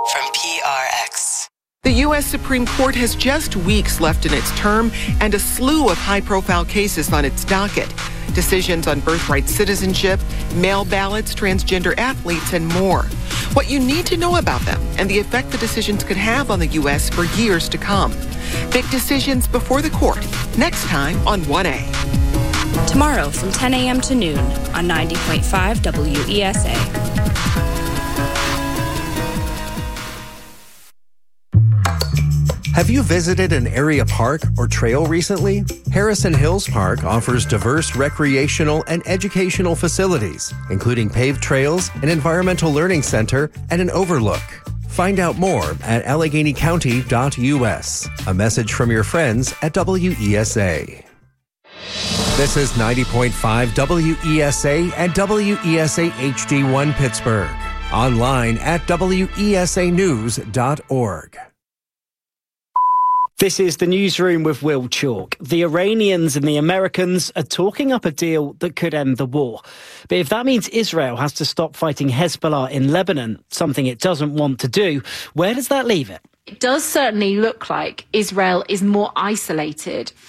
from PRX. The U.S. Supreme Court has just weeks left in its term and a slew of high-profile cases on its docket. Decisions on birthright citizenship, mail ballots, transgender athletes, and more. What you need to know about them and the effect the decisions could have on the U.S. for years to come. Big decisions before the court. Next time on 1A. Tomorrow from 10 a.m. to noon on 90.5 WESA. Have you visited an area park or trail recently? Harrison Hills Park offers diverse recreational and educational facilities, including paved trails, an environmental learning center, and an overlook. Find out more at AlleghenyCounty.us. A message from your friends at WESA. This is 90.5 WESA and WESA HD1 Pittsburgh. Online at WESAnews.org. This is the newsroom with Will Chalk. The Iranians and the Americans are talking up a deal that could end the war. But if that means Israel has to stop fighting Hezbollah in Lebanon, something it doesn't want to do, where does that leave it? It does certainly look like Israel is more isolated